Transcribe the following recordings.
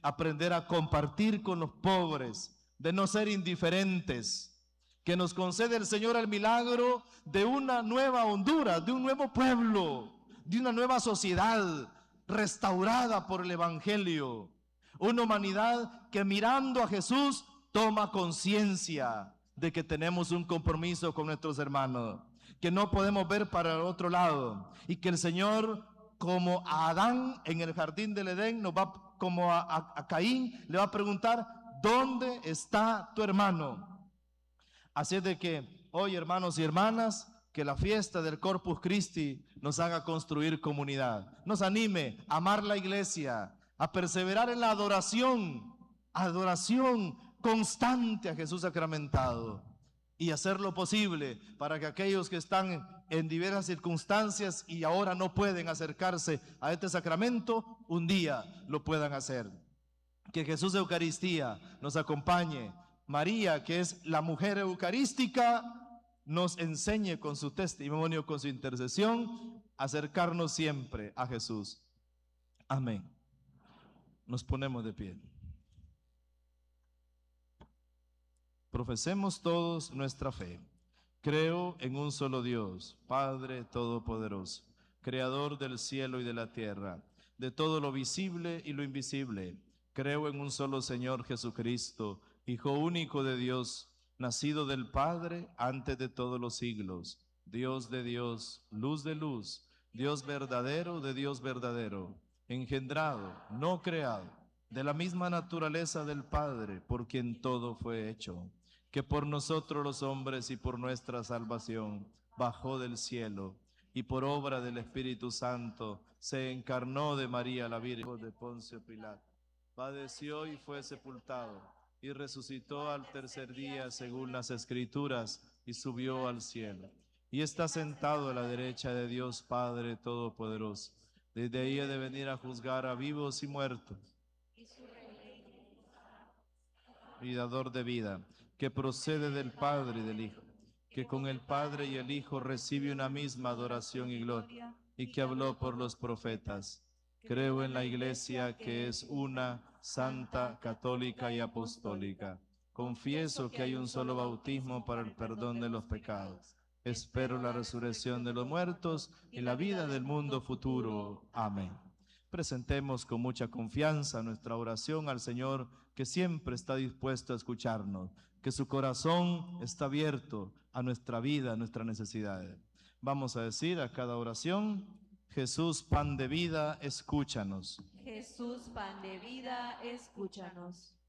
aprender a compartir con los pobres, de no ser indiferentes, que nos concede el Señor el milagro de una nueva Honduras, de un nuevo pueblo, de una nueva sociedad restaurada por el Evangelio, una humanidad que mirando a Jesús toma conciencia de que tenemos un compromiso con nuestros hermanos, que no podemos ver para el otro lado, y que el Señor, como a Adán en el jardín del Edén, nos va, como a Caín, le va a preguntar: ¿dónde está tu hermano? Así es de que hoy, hermanos y hermanas, que la fiesta del Corpus Christi nos haga construir comunidad, nos anime a amar la iglesia, a perseverar en la adoración constante a Jesús sacramentado, y hacer lo posible para que aquellos que están en diversas circunstancias y ahora no pueden acercarse a este sacramento, un día lo puedan hacer. Que Jesús de Eucaristía nos acompañe. María, que es la mujer eucarística, nos enseñe con su testimonio, con su intercesión, a acercarnos siempre a Jesús. Amén. Nos ponemos de pie. Profesemos todos nuestra fe. Creo en un solo Dios, Padre Todopoderoso, Creador del cielo y de la tierra, de todo lo visible y lo invisible. Creo en un solo Señor Jesucristo, Hijo único de Dios, nacido del Padre antes de todos los siglos, Dios de Dios, luz de luz, Dios verdadero de Dios verdadero, engendrado, no creado, de la misma naturaleza del Padre, por quien todo fue hecho, que por nosotros los hombres y por nuestra salvación bajó del cielo, y por obra del Espíritu Santo se encarnó de María la Virgen, de Poncio Pilato, padeció y fue sepultado, y resucitó al tercer día según las Escrituras, y subió al cielo, y está sentado a la derecha de Dios Padre Todopoderoso. Desde ahí ha de venir a juzgar a vivos y muertos, y dador de vida, que procede del Padre y del Hijo, que con el Padre y el Hijo recibe una misma adoración y gloria, y que habló por los profetas. Creo en la Iglesia, que es una, santa, católica y apostólica. Confieso que hay un solo bautismo para el perdón de los pecados. Espero la resurrección de los muertos y la vida del mundo futuro. Amén. Presentemos con mucha confianza nuestra oración al Señor, que siempre está dispuesto a escucharnos, que su corazón está abierto a nuestra vida, a nuestras necesidades. Vamos a decir a cada oración: Jesús, pan de vida, escúchanos. Jesús, pan de vida, escúchanos.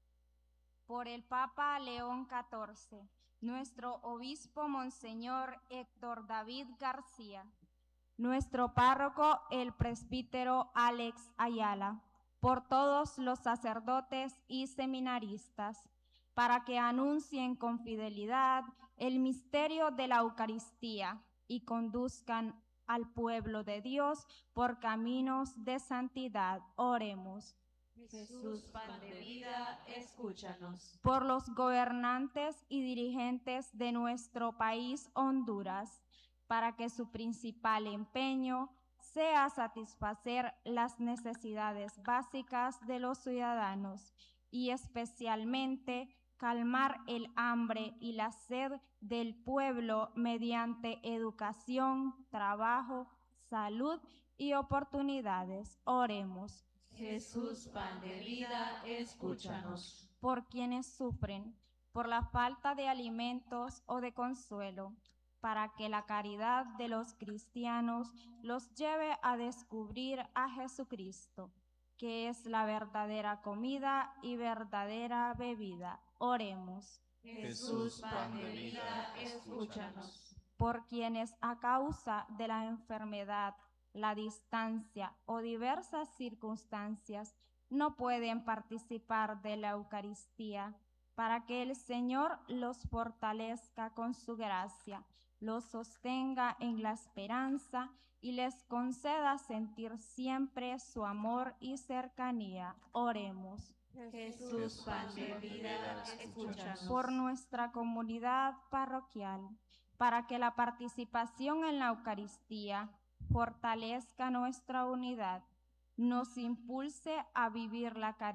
Por el Papa León XIV, nuestro obispo Monseñor Héctor David García, nuestro párroco el presbítero Alex Ayala, por todos los sacerdotes y seminaristas, para que anuncien con fidelidad el misterio de la Eucaristía y conduzcan al pueblo de Dios por caminos de santidad. Oremos. Jesús, pan de vida, escúchanos. Por los gobernantes y dirigentes de nuestro país Honduras, para que su principal empeño sea satisfacer las necesidades básicas de los ciudadanos y especialmente calmar el hambre y la sed del pueblo mediante educación, trabajo, salud y oportunidades. Oremos. Jesús, pan de vida, escúchanos. Por quienes sufren por la falta de alimentos o de consuelo, para que la caridad de los cristianos los lleve a descubrir a Jesucristo, que es la verdadera comida y verdadera bebida. Oremos. Jesús, pan de vida, escúchanos. Por quienes a causa de la enfermedad, la distancia o diversas circunstancias no pueden participar de la Eucaristía, para que el Señor los fortalezca con su gracia, los sostenga en la esperanza y les conceda sentir siempre su amor y cercanía. Oremos. Jesús, pan de vida, escúchanos. Por nuestra comunidad parroquial, para que la participación en la Eucaristía fortalezca nuestra unidad, nos impulse a vivir la caridad